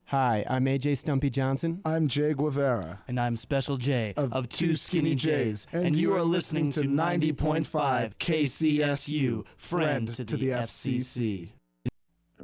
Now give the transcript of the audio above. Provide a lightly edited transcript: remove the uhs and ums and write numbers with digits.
Hi, I'm AJ Stumpy Johnson. I'm Jay Guevara. And I'm Special J of Two Skinny Jays. And you are listening to 90.5 KCSU, friend to the FCC.